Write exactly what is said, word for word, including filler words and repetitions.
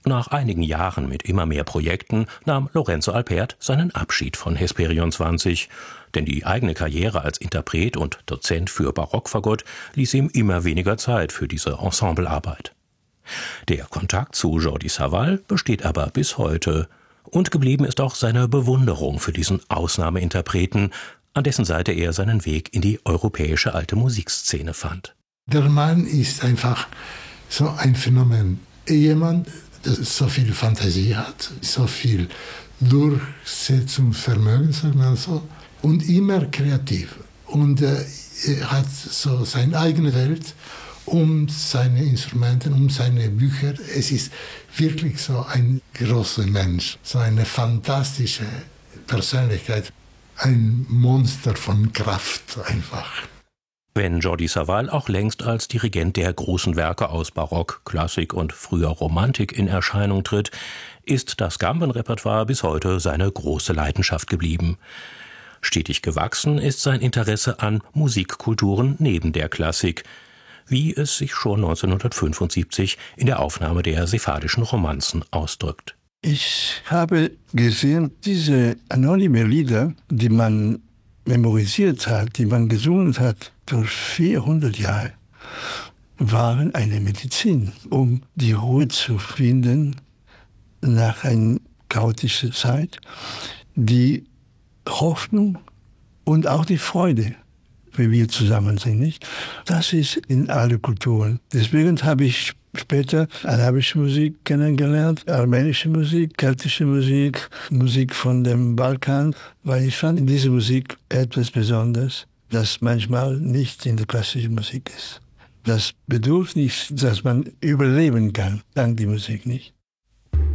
Nach einigen Jahren mit immer mehr Projekten nahm Lorenzo Alpert seinen Abschied von Hesperion zwanzig. Denn die eigene Karriere als Interpret und Dozent für Barockfagott ließ ihm immer weniger Zeit für diese Ensemblearbeit. Der Kontakt zu Jordi Savall besteht aber bis heute. Und geblieben ist auch seine Bewunderung für diesen Ausnahmeinterpreten, an dessen Seite er seinen Weg in die europäische alte Musikszene fand. Der Mann ist einfach so ein Phänomen. Jemand, der so viel Fantasie hat, so viel Durchsetzungsvermögen, sagen wir so, und immer kreativ. Und äh, er hat so seine eigene Welt um seine Instrumente, um seine Bücher. Es ist wirklich so ein großer Mensch, so eine fantastische Persönlichkeit, ein Monster von Kraft einfach. Wenn Jordi Savall auch längst als Dirigent der großen Werke aus Barock, Klassik und früher Romantik in Erscheinung tritt, ist das Gambenrepertoire bis heute seine große Leidenschaft geblieben. Stetig gewachsen ist sein Interesse an Musikkulturen neben der Klassik, wie es sich schon neunzehnhundertfünfundsiebzig in der Aufnahme der sephardischen Romanzen ausdrückt. Ich habe gesehen, diese anonymen Lieder, die man memorisiert hat, die man gesungen hat durch vierhundert Jahre, waren eine Medizin, um die Ruhe zu finden nach einer chaotischen Zeit, die Hoffnung und auch die Freude, wenn wir zusammen sind, nicht? Das ist in alle Kulturen. Deswegen habe ich später arabische Musik kennengelernt, armenische Musik, keltische Musik, Musik von dem Balkan, weil ich fand in dieser Musik etwas Besonderes, das manchmal nicht in der klassischen Musik ist. Das Bedürfnis, dass man überleben kann, dank der Musik nicht.